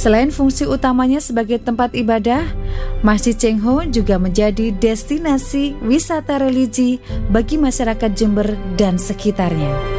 Selain fungsi utamanya sebagai tempat ibadah, Masjid Cengho juga menjadi destinasi wisata religi bagi masyarakat Jember dan sekitarnya.